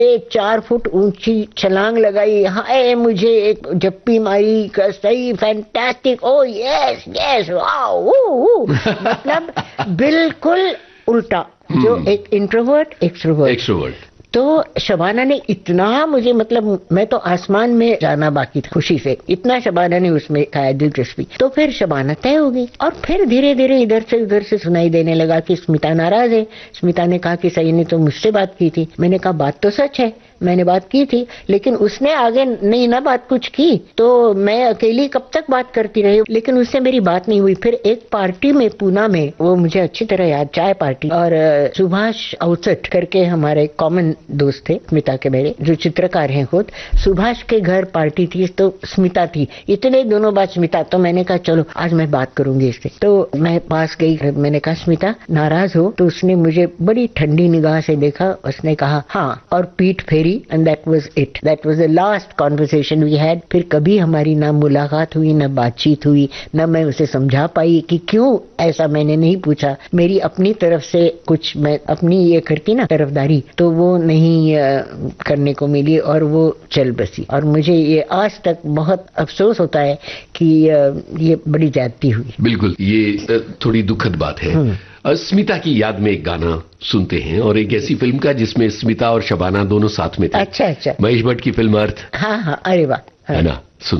एक 4 फुट ऊंची छलांग लगाई, हाय मुझे एक जप्पी मारी का सही, फैंटास्टिक, ओ यस यस वाओ, मतलब बिल्कुल उल्टा, जो एक इंट्रोवर्ट एक्सट्रोवर्ट। तो शबाना ने इतना मुझे, मतलब मैं तो आसमान में जाना बाकी था खुशी से, इतना शबाना ने उसमें खाया दिलचस्पी। तो फिर शबाना तय हो गई और फिर धीरे धीरे इधर से उधर से सुनाई देने लगा कि स्मिता नाराज है। स्मिता ने कहा कि सही ने तो मुझसे बात की थी। मैंने कहा बात तो सच है, मैंने बात की थी, लेकिन उसने आगे नहीं ना बात कुछ की, तो मैं अकेली कब तक बात करती रही, लेकिन उससे मेरी बात नहीं हुई। फिर एक पार्टी में पूना में, वो मुझे अच्छी तरह याद, चाय पार्टी, और सुभाष अवचट करके हमारे कॉमन दोस्त थे स्मिता के मेरे, जो चित्रकार हैं खुद, सुभाष के घर पार्टी थी, तो स्मिता थी, इतने दोनों बात स्मिता। तो मैंने कहा चलो आज मैं बात करूंगी इससे। तो मैं पास गई, मैंने कहा स्मिता नाराज हो? तो उसने मुझे बड़ी ठंडी निगाह से देखा, उसने कहा हाँ, और पीठ फेरी, and that was it. That was the last conversation we had. फिर कभी हमारी ना मुलाकात हुई, ना बातचीत हुई, ना मैं उसे समझा पाई कि क्यों ऐसा मैंने नहीं पूछा। मेरी अपनी तरफ से कुछ, मैं अपनी ये करती ना तरफदारी, तो वो नहीं करने को मिली और वो चल बसी। और मुझे ये आज तक बहुत अफसोस होता है कि ये बड़ी ज्यादती हुई। बिल्कुल, ये थोड़ी दुखद बात है। स्मिता की याद में एक गाना सुनते हैं, और एक ऐसी फिल्म का जिसमें स्मिता और शबाना दोनों साथ में थे। अच्छा, महेश भट्ट की फिल्म अर्थ। हाँ, अरे वाह, है ना।